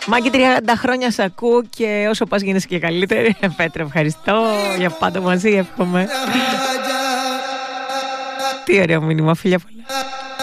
Μάκη, 30 χρόνια σ' ακούω και όσο πας γίνεσαι και καλύτερη. Πέτρα, ευχαριστώ για πάντα μαζί, εύχομαι. Τι ωραίο μήνυμα, φίλια πολλά.